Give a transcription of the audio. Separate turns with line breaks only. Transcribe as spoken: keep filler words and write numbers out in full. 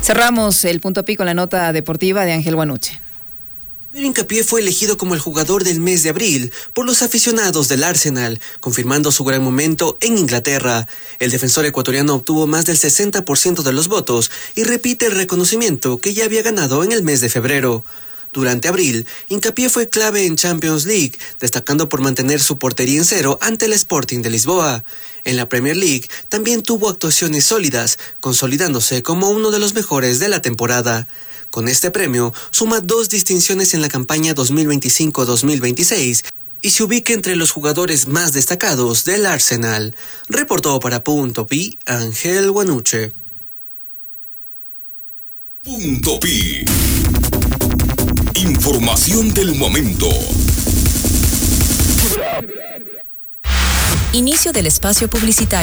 Cerramos el punto pi con la nota deportiva de Ángel Guanuche.
Pierre Hincapié fue elegido como el jugador del mes de abril por los aficionados del Arsenal, confirmando su gran momento en Inglaterra. El defensor ecuatoriano obtuvo más del sesenta por ciento de los votos y repite el reconocimiento que ya había ganado en el mes de febrero. Durante abril, Hincapié fue clave en Champions League, destacando por mantener su portería en cero ante el Sporting de Lisboa. En la Premier League también tuvo actuaciones sólidas, consolidándose como uno de los mejores de la temporada. Con este premio, suma dos distinciones en la campaña dos mil veinticinco dos mil veintiséis y se ubica entre los jugadores más destacados del Arsenal. Reportó para Punto Pi, Ángel Guanuche.
Punto Pi. Información del momento.
Inicio del espacio publicitario.